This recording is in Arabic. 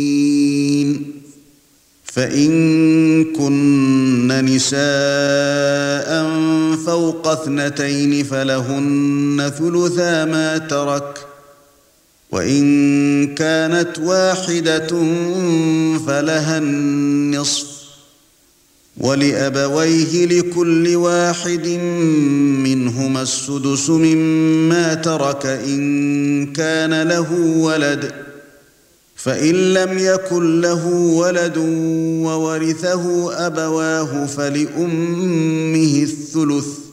فإن كن نساء فوق 2 فلهن ثلثا ما ترك، وإن كانت واحدة فلها النصف، ولأبويه لكل واحد منهما السدس مما ترك إن كان له ولد، فإن لم يكن له ولد وورثه أبواه فلأمه الثلث،